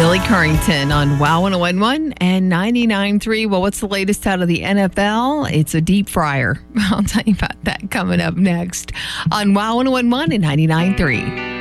Billy Currington on Wow 1011 and 99.3. Well, what's the latest out of the NFL? It's a deep fryer. I'll tell you about that coming up next on Wow 1011 and 99.3.